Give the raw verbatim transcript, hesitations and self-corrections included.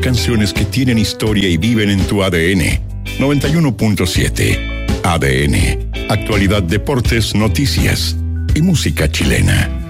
canciones que tienen historia y viven en tu A D N. noventa y uno punto siete A D N. Actualidad, deportes, noticias y música chilena.